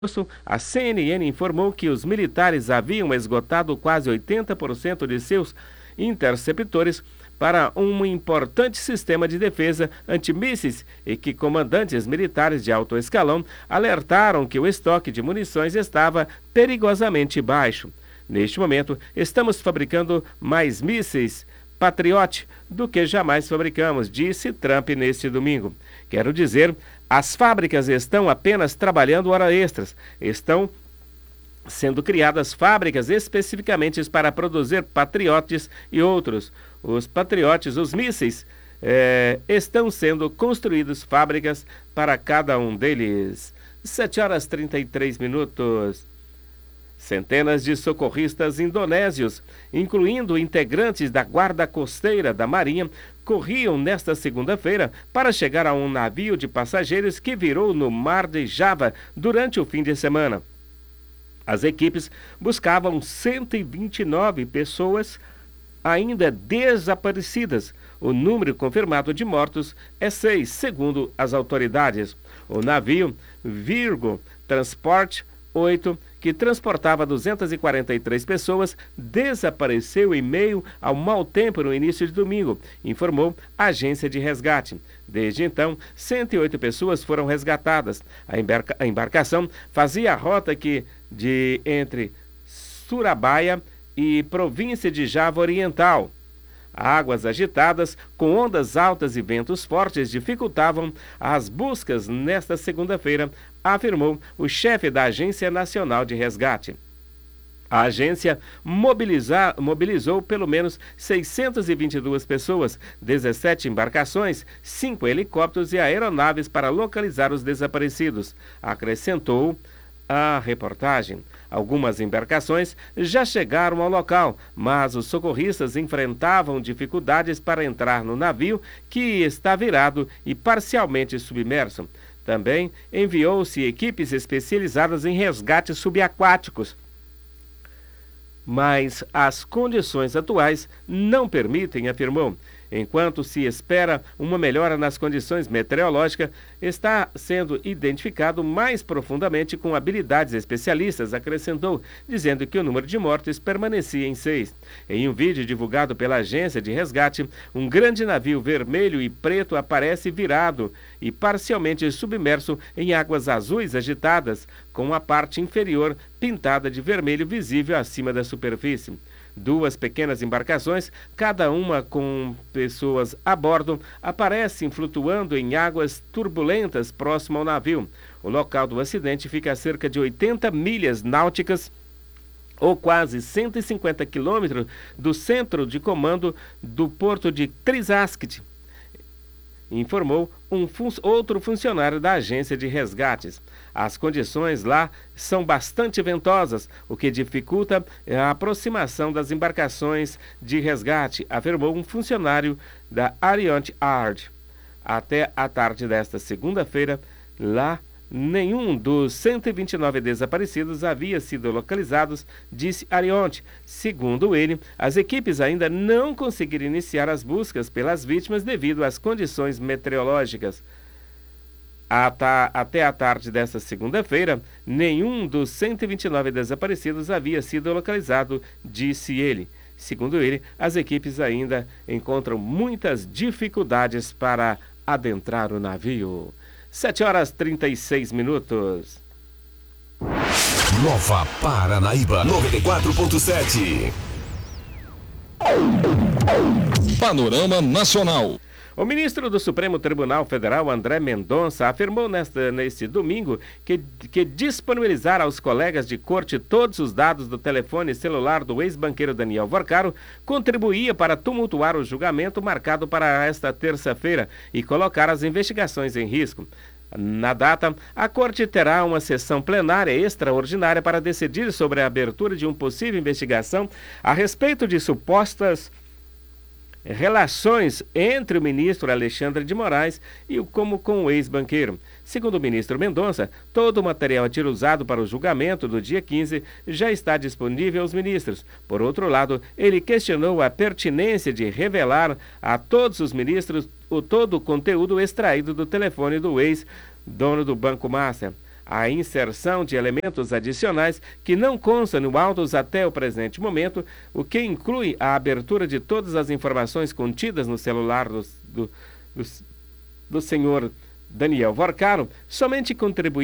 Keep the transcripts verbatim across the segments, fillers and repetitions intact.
A C N N informou que os militares haviam esgotado quase oitenta por cento de seus interceptores para um importante sistema de defesa antimísseis e que comandantes militares de alto escalão alertaram que o estoque de munições estava perigosamente baixo. Neste momento, estamos fabricando mais mísseis Patriot do que jamais fabricamos, disse Trump neste domingo. Quero dizer, as fábricas estão apenas trabalhando horas extras. Estão sendo criadas fábricas especificamente para produzir patriotes e outros. Os patriotes, os mísseis, eh, estão sendo construídos fábricas para cada um deles. sete horas e trinta e três minutos. Centenas de socorristas indonésios, incluindo integrantes da Guarda Costeira da Marinha, corriam nesta segunda-feira para chegar a um navio de passageiros que virou no Mar de Java durante o fim de semana. As equipes buscavam cento e vinte e nove pessoas ainda desaparecidas. O número confirmado de mortos é seis, segundo as autoridades. O navio Virgo Transport oito, que transportava duzentas e quarenta e três pessoas, desapareceu em meio ao mau tempo no início de domingo, informou a agência de resgate. Desde então, cento e oito pessoas foram resgatadas. A, embarca- a embarcação fazia a rota que de entre Surabaya e província de Java Oriental. Águas agitadas, com ondas altas e ventos fortes, dificultavam as buscas nesta segunda-feira, afirmou o chefe da Agência Nacional de Resgate. A agência mobiliza, mobilizou pelo menos seiscentas e vinte e duas pessoas, dezessete embarcações, cinco helicópteros e aeronaves para localizar os desaparecidos, acrescentou a reportagem. Algumas embarcações já chegaram ao local, mas os socorristas enfrentavam dificuldades para entrar no navio, que está virado e parcialmente submerso. Também enviou-se equipes especializadas em resgates subaquáticos, mas as condições atuais não permitem, afirmou. Enquanto se espera uma melhora nas condições meteorológicas, está sendo identificado mais profundamente com habilidades especialistas, acrescentou, dizendo que o número de mortes permanecia em seis. Em um vídeo divulgado pela agência de resgate, um grande navio vermelho e preto aparece virado e parcialmente submerso em águas azuis agitadas, com a parte inferior pintada de vermelho visível acima da superfície. Duas pequenas embarcações, cada uma com pessoas a bordo, aparecem flutuando em águas turbulentas próximo ao navio. O local do acidente fica a cerca de oitenta milhas náuticas, ou quase cento e cinquenta quilômetros, do centro de comando do porto de Trisasket, informou um fun- outro funcionário da agência de resgates. As condições lá são bastante ventosas, o que dificulta a aproximação das embarcações de resgate, afirmou um funcionário da Ariante Ard. Até a tarde desta segunda-feira, lá, nenhum dos cento e vinte e nove desaparecidos havia sido localizados, disse Arionte. Segundo ele, as equipes ainda não conseguiram iniciar as buscas pelas vítimas devido às condições meteorológicas. Até a tarde desta segunda-feira, nenhum dos cento e vinte e nove desaparecidos havia sido localizado, disse ele. Segundo ele, as equipes ainda encontram muitas dificuldades para adentrar o navio. sete horas e trinta e seis minutos. Nova Paranaíba, noventa e quatro ponto sete. Panorama Nacional. O ministro do Supremo Tribunal Federal, André Mendonça, afirmou nesta, neste domingo que, que disponibilizar aos colegas de corte todos os dados do telefone celular do ex-banqueiro Daniel Vorcaro contribuía para tumultuar o julgamento marcado para esta terça-feira e colocar as investigações em risco. Na data, a Corte terá uma sessão plenária extraordinária para decidir sobre a abertura de uma possível investigação a respeito de supostas relações entre o ministro Alexandre de Moraes e o como com o ex-banqueiro. Segundo o ministro Mendonça, todo o material utilizado para o julgamento do dia quinze já está disponível aos ministros. Por outro lado, ele questionou a pertinência de revelar a todos os ministros o todo o conteúdo extraído do telefone do ex-dono do Banco Master. a inserção de elementos adicionais que não constam no autos até o presente momento, o que inclui a abertura de todas as informações contidas no celular do, do, do, do senhor Daniel Vorcaro, somente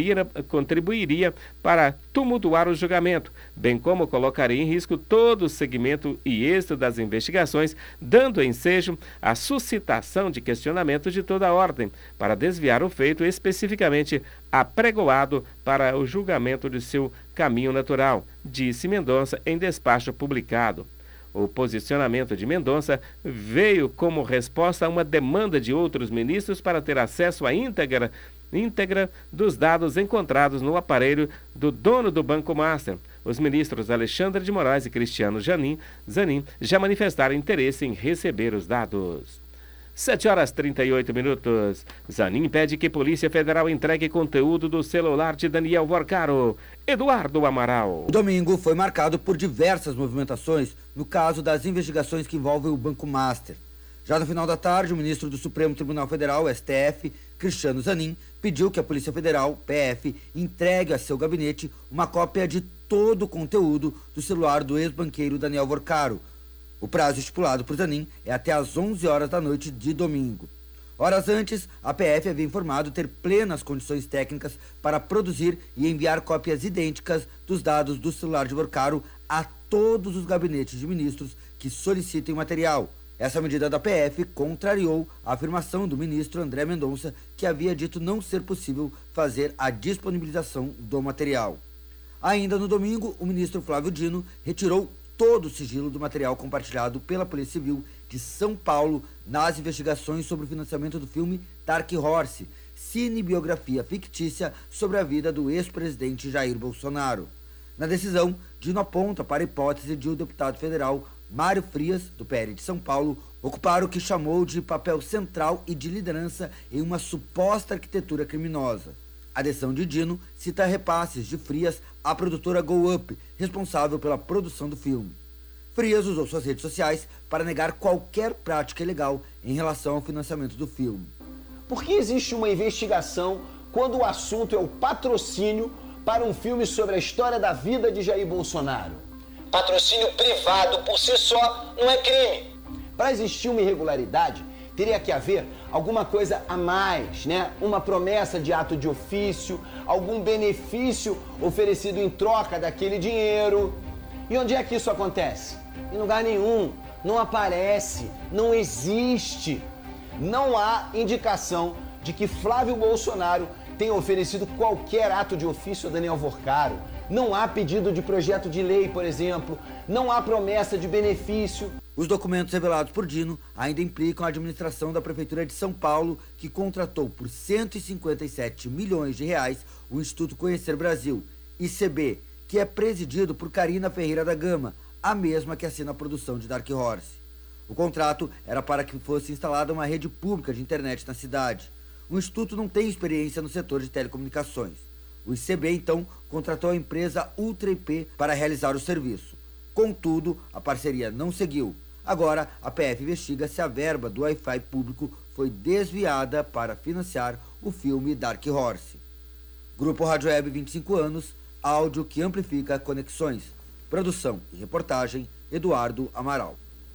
contribuiria para tumultuar o julgamento, bem como colocaria em risco todo o segmento e êxito das investigações, dando ensejo à suscitação de questionamentos de toda a ordem, para desviar o feito especificamente apregoado para o julgamento de seu caminho natural, disse Mendonça em despacho publicado. O posicionamento de Mendonça veio como resposta a uma demanda de outros ministros para ter acesso à íntegra, íntegra dos dados encontrados no aparelho do dono do Banco Master. Os ministros Alexandre de Moraes e Cristiano Zanin, Zanin já manifestaram interesse em receber os dados. sete horas e trinta e oito minutos. Zanin pede que Polícia Federal entregue conteúdo do celular de Daniel Vorcaro. Eduardo Amaral. O domingo foi marcado por diversas movimentações no caso das investigações que envolvem o Banco Master. Já no final da tarde, o ministro do Supremo Tribunal Federal, S T F, Cristiano Zanin, pediu que a Polícia Federal, P F, entregue a seu gabinete uma cópia de todo o conteúdo do celular do ex-banqueiro Daniel Vorcaro. O prazo estipulado por Zanin é até às onze horas da noite de domingo. Horas antes, a P F havia informado ter plenas condições técnicas para produzir e enviar cópias idênticas dos dados do celular de Vorcaro a todos os gabinetes de ministros que solicitem o material. Essa medida da P F contrariou a afirmação do ministro André Mendonça, que havia dito não ser possível fazer a disponibilização do material. Ainda no domingo, o ministro Flávio Dino retirou todo o sigilo do material compartilhado pela Polícia Civil de São Paulo nas investigações sobre o financiamento do filme Dark Horse, cinebiografia fictícia sobre a vida do ex-presidente Jair Bolsonaro. Na decisão, Dino aponta para a hipótese de o deputado federal Mário Frias, do P L de São Paulo, ocupar o que chamou de papel central e de liderança em uma suposta arquitetura criminosa. A decisão de Dino cita repasses de Frias à produtora Go Up, responsável pela produção do filme. Frias usou suas redes sociais para negar qualquer prática ilegal em relação ao financiamento do filme. Por que existe uma investigação quando o assunto é o patrocínio para um filme sobre a história da vida de Jair Bolsonaro? Patrocínio privado por si só não é crime. Para existir uma irregularidade, teria que haver alguma coisa a mais, né? Uma promessa de ato de ofício, algum benefício oferecido em troca daquele dinheiro. E onde é que isso acontece? Em lugar nenhum. Não aparece, não existe. Não há indicação de que Flávio Bolsonaro tenha oferecido qualquer ato de ofício a Daniel Vorcaro. Não há pedido de projeto de lei, por exemplo. Não há promessa de benefício. Os documentos revelados por Dino ainda implicam a administração da Prefeitura de São Paulo, que contratou por cento e cinquenta e sete milhões de reais o Instituto Conhecer Brasil, I C B, que é presidido por Carina Ferreira da Gama, a mesma que assina a produção de Dark Horse. O contrato era para que fosse instalada uma rede pública de internet na cidade. O Instituto não tem experiência no setor de telecomunicações. O I C B, então, contratou a empresa Ultra I P para realizar o serviço. Contudo, a parceria não seguiu. Agora, a P F investiga se a verba do Wi-Fi público foi desviada para financiar o filme Dark Horse. Grupo Rádio Web, vinte e cinco anos, áudio que amplifica conexões. Produção e reportagem, Eduardo Amaral.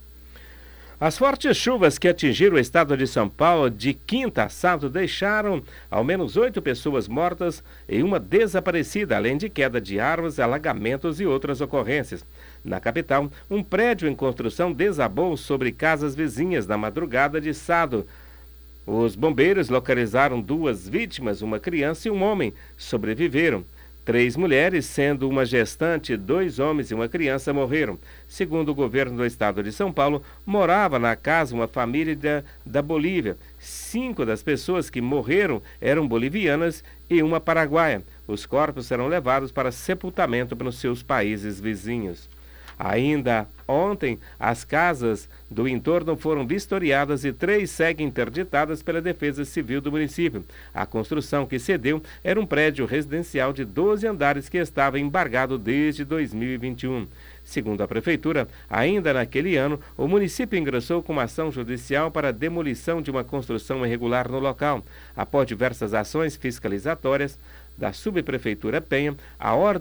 As fortes chuvas que atingiram o estado de São Paulo de quinta a sábado deixaram ao menos oito pessoas mortas e uma desaparecida, além de queda de árvores, alagamentos e outras ocorrências. Na capital, um prédio em construção desabou sobre casas vizinhas na madrugada de sábado. Os bombeiros localizaram duas vítimas, uma criança e um homem, sobreviveram. Três mulheres, sendo uma gestante, dois homens e uma criança, morreram. Segundo o governo do estado de São Paulo, morava na casa uma família da, da Bolívia. Cinco das pessoas que morreram eram bolivianas e uma paraguaia. Os corpos serão levados para sepultamento pelos seus países vizinhos. Ainda ontem, as casas do entorno foram vistoriadas e três seguem interditadas pela Defesa Civil do município. A construção que cedeu era um prédio residencial de doze andares que estava embargado desde dois mil e vinte e um. Segundo a Prefeitura, ainda naquele ano, o município ingressou com uma ação judicial para a demolição de uma construção irregular no local. Após diversas ações fiscalizatórias da Subprefeitura Penha, a ordem